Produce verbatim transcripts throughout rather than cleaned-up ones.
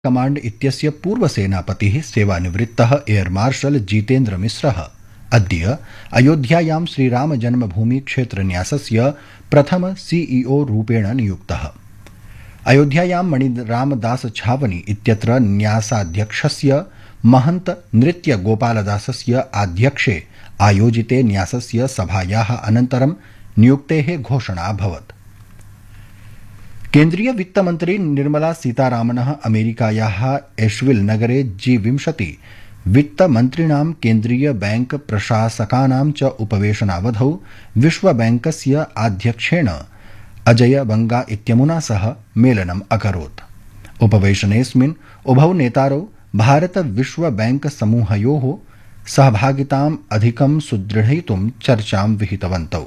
Command इत्यस्य पूर्वसेनापतिः सेवानिवृत्तः air marshal Jitendra मिश्रः अद्य अयोध्यायां श्रीरामजन्मभूमि क्षेत्रन्यासस्य प्रथम सीईओ रूपेण नियुक्तः। अयोध्यायां मणिरामदास छावनी इत्यत्र न्यासाध्यक्षस्य महंत नृत्य गोपालदासस्य आध्यक्षे आयोजिते न्यासस्य सभायाः अनन्तरं नियुक्तेः घोषणा अभवत्। केन्द्रीय वित्तमन्त्री निर्मला सीतारामनः अमेरिकायाः एश्विल् नगरे जी विंशति वित्तमन्त्रिणां केन्द्रीय बैंक प्रशासकानां च उपवेशनावधौ विश्वबैंकस्य अध्यक्षेण अजय बंगा इत्यमुना सह मेलनम् अकरोत्। उपवेशनेऽस्मिन् उभौ नेतारौ भारत विश्व बैंक समूहयोः सहभागिताम् अधिकं सुदृढयितुं चर्चां विहितवन्तौ।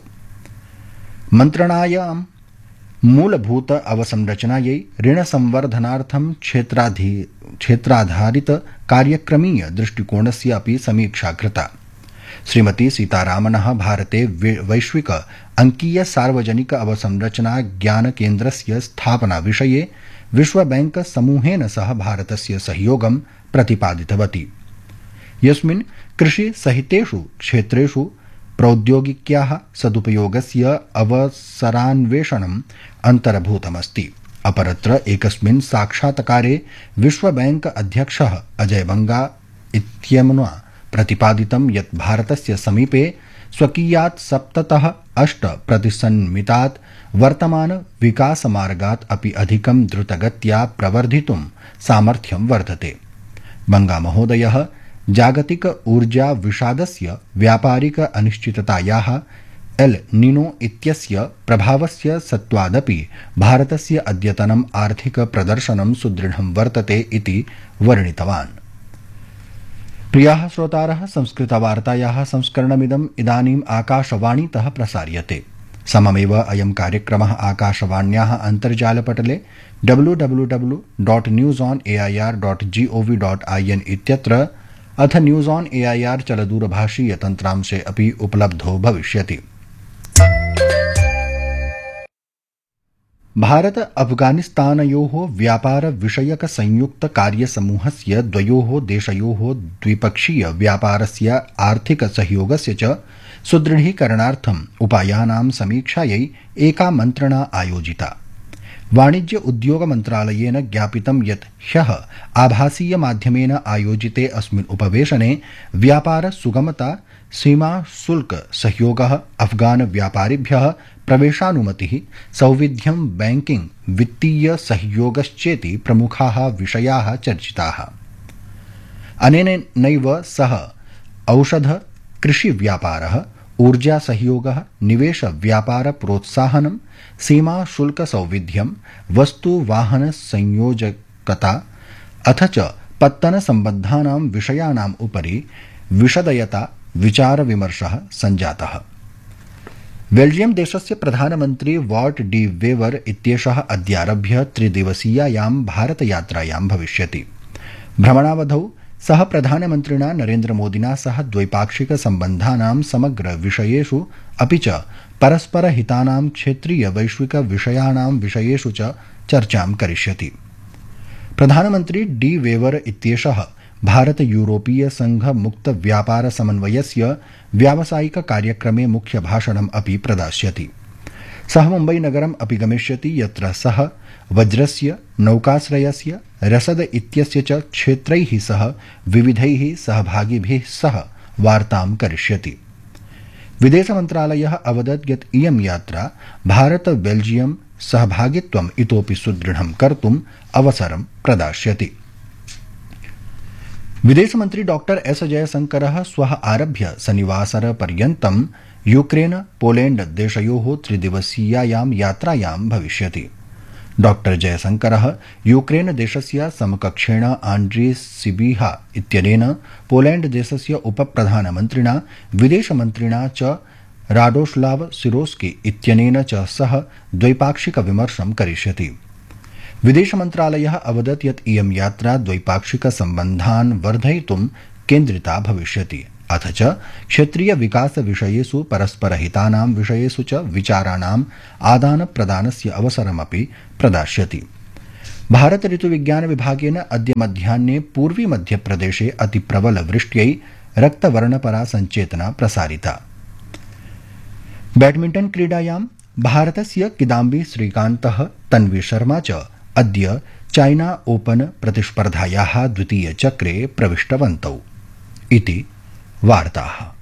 मन्त्रणायां मूलभूत अवसंरचनायै ऋणसंवर्धनार्थं क्षेत्राधारित कार्यक्रमीय दृष्टिकोणस्य अपि समीक्षा कृता। श्रीमती सीतारामनः भारते वैश्विक अंकीय सार्वजनिक अवसंरचना ज्ञान केन्द्रस्य स्थापना विषये विश्वबैंक समूहेन सह भारतस्य सहयोगं प्रतिपादितवती, यस्मिन् कृषि सहितेषु क्षेत्रेषु प्रौद्योगिक्याः सदुपयोगस्य अवसरान्वेषणम् अन्तर्भूतमस्ति। अपरत्र एकस्मिन् साक्षात्कारे विश्वबैंक अध्यक्षः अजय बंगा इत्यमुना प्रतिपादितं यत् भारतस्य समीपे स्वकीयात् सप्ततः अष्ट प्रतिशन्मितात् वर्तमान विकासमार्गात् अपि अधिकं द्रुतगत्या प्रवर्धितुं सामर्थ्यं वर्धते। बंगा महोदयः जागतिक ऊर्जा विषादस्य व्यापारिक अनिश्चिततायाः एल् निनो इत्यस्य प्रभावस्य सत्त्वादपि भारतस्य अद्यतनम् आर्थिक प्रदर्शनं सुदृढं वर्तते इति वर्णितवान्। प्रियाः श्रोतारः, संस्कृतवार्तायाः संस्करणमिदम् इदानीम् आकाशवाणीतः प्रसार्यते। सममेव अयं कार्यक्रमः आकाशवाण्याः अन्तर्जालपटले W W W dot news on A I R dot G O V dot I N इत्यत्र अथ news on A I R चलदूरभाषीय तन्त्रांशे अपि उपलब्धो भविष्यति। भारत अफगानिस्तानयोः व्यापार विषयक संयुक्त कार्यसमूहस्य द्वयोः देशयोः द्विपक्षीय व्यापारस्य आर्थिक सहयोगस्य च सुदृढीकरणार्थम् उपायानां समीक्षायै एका मन्त्रणा आयोजिता। वाणिज्य उद्योग मन्त्रालयेन ज्ञापितं यत् ह्यः आभासीय माध्यमेन आयोजिते अस्मिन् उपवेशने व्यापार सुगमता, सीमा शुल्क सहयोगः, अफगान व्यापारिभ्यः प्रवेशानुमतिः, सौविध्यं, बैंकिंग, वित्तीय सहयोगश्चेति प्रमुखाः विषयाः चर्चिताः। अनेन नैव सह औषध, कृषि व्यापारः, ऊर्जा सहयोगः, निवेश व्यापार प्रोत्साहनं, सीमा शुल्क सौविध्यं, वस्तु वाहन संयोजकता अथ च पत्तन सम्बद्धानां विषयाणाम् उपरि विशदयता विचार विमर्शः सञ्जातः। बेल्जियम देशस्य प्रधानमन्त्री वॉट डी वेवर इत्येषः अद्यारभ्य त्रिदिवसीयायां भारतयात्रायां भविष्यति। भ्रमणावधौ सः प्रधानमन्त्रिणा नरेन्द्रमोदिना सह द्वैपाक्षिक सम्बन्धानां समग्र विषयेषु अपि च परस्पर हितानां क्षेत्रीय वैश्विक विषयाणां विषयेषु च चर्चां करिष्यति। प्रधानमन्त्री डी वेवर इत्येषः भारत यूरोपीय संघ मुक्त व्यापार समन्वयस्य व्यावसायिक कार्यक्रमे मुख्य भाषणम् अपि प्रदास्यति। सः मुम्बई नगरम् अपि गमिष्यति, यत्र सः वज्रस्य, नौकाश्रयस्य, रसद इत्यस्य च क्षेत्रैः सह विविधैः सहभागिभिः सह वार्तां करिष्यति। विदेश मन्त्रालयः अवदत् यत् इयं यात्रा भारत बेल्जियम सहभागित्वम् इतोपि सुदृढं कर्तुम् अवसरं प्रदास्यति। विदेशमन्त्री डॉक्टर एस जयशंकरः श्वः आरभ्य शनिवासर पर्यन्तं यूक्रेन पोलैंड देशयोः त्रिदिवसीयायां यात्रायां भविष्यति। डॉक्टर जयशंकरः यूक्रेन देशस्य समकक्षेण आण्ड्री सिबिहा इत्यनेन, पोलैंड देशस्य उपप्रधानमन्त्रिणा विदेशमन्त्रिणा च राडोस्लाव सिरोस्की इत्यनेन च सह द्वैपाक्षिक विमर्शं करिष्यति। विदेश मन्त्रालयः अवदत् यत् इयं यात्रा द्वैपाक्षिक सम्बन्धान् वर्धयितुं केन्द्रिता भविष्यति, अथ च क्षेत्रीय विकास विषयेषु परस्परहितानां विषयेषु च विचाराणाम् आदान प्रदानस्य अवसरमपि प्रदास्यति। भारत ऋतुविज्ञान विभागेन अद्य मध्याह्ने पूर्वी मध्यप्रदेशे अतिप्रबल वृष्ट्यै रक्तवर्णपरा संचेतना प्रसारिता। बैडमिण्टन क्रीडायां भारतस्य किदाम्बी श्रीकान्तः तन्वी शर्मा च अद्य चाइना ओपन प्रतिस्पर्धायाः द्वितीयचक्रे प्रविष्टवन्तौ इति वार्ताः।